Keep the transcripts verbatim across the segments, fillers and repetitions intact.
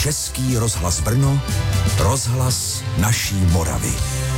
Český rozhlas Brno, rozhlas naší Moravy.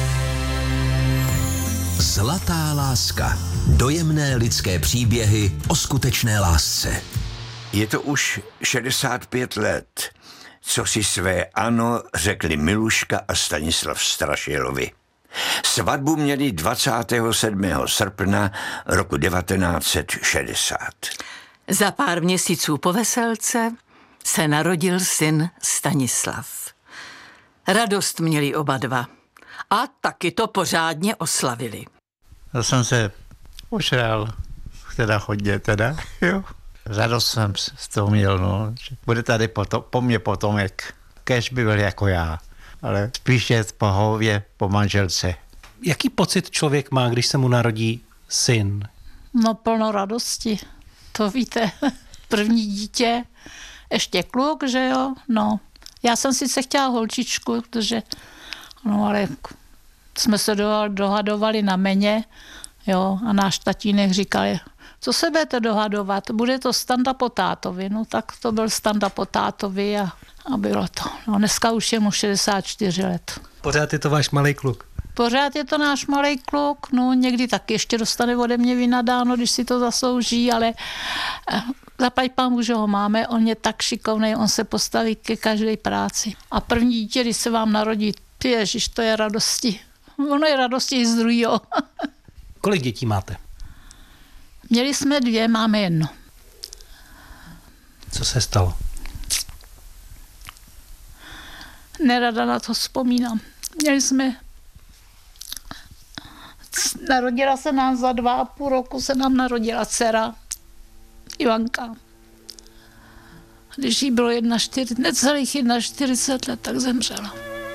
Zlatá láska. Dojemné lidské příběhy o skutečné lásce. Je to už šedesát pět let, co si své ano řekli Miluška a Stanislav Strašilovi. Svatbu měli dvacátého sedmého srpna roku devatenáct set šedesát. Za pár měsíců po veselce se narodil syn Stanislav. Radost měli oba dva a taky to pořádně oslavili. Já jsem se ošral, teda hodně teda, jo. Radost jsem z toho měl, no. Bude tady potom, po mně potomek, kéž by byl jako já, ale spíše po hově, po manželce. Jaký pocit člověk má, když se mu narodí syn? No plno radosti, to víte. První dítě, ještě kluk, že jo, no. Já jsem sice chtěla holčičku, protože, no ale jsme se dohadovali na meně, jo, a náš tatínek říkal, co se budete dohadovat, bude to Standa po tátovi, no tak to byl Standa po tátovi a, a bylo to. No dneska už je mu šedesát čtyři let. Pořád je to váš malej kluk? Pořád je to náš malej kluk, no někdy taky ještě dostane ode mě vynadáno, když si to zaslouží, ale zaplať pánbůh, že ho máme, on je tak šikovnej, on se postaví ke každé práci. A první dítě, když se vám narodí, ježiš, to je radosti. Ono je radosti i z druhého. Kolik dětí máte? Měli jsme dvě, máme jedno. Co se stalo? Nerada na to vzpomínám. Měli jsme, narodila se nám za dva a půl roku, se nám narodila dcera Ivanka. Když jí bylo jedna čtyři, necelých čtyřicet jedna let, tak zemřela.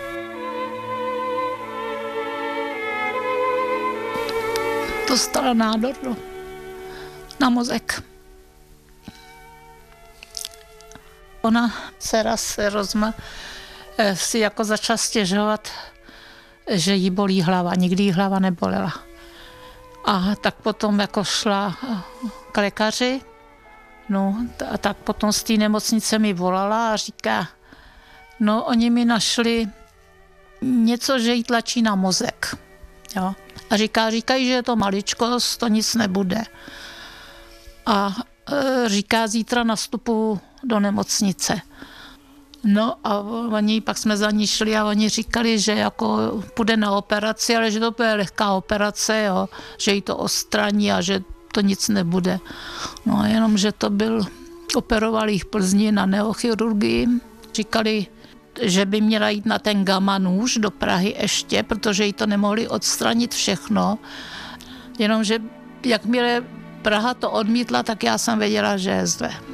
Dostala nádor no, na mozek. Ona se raz se rozma, si jako začala stěžovat, že jí bolí hlava. Nikdy jí hlava nebolela. A tak potom jako šla k lékaři, no a tak potom z té nemocnice mi volala a říká, no oni mi našli něco, že jí tlačí na mozek. Jo. A říká, říkají, že je to maličkost, to nic nebude. A e, říká, zítra nastupu do nemocnice. No a oni, pak jsme za ní šli a oni říkali, že jako půjde na operaci, ale že to bude lehká operace, jo, že jí to odstraní a že to nic nebude. No a jenom, že to byl, operovali jich v Plzni na neochirurgii. Říkali, že by měla jít na ten gamma nůž do Prahy ještě, protože jí to nemohli odstranit všechno. Jenomže jakmile Praha to odmítla, tak já jsem věděla, že je zle.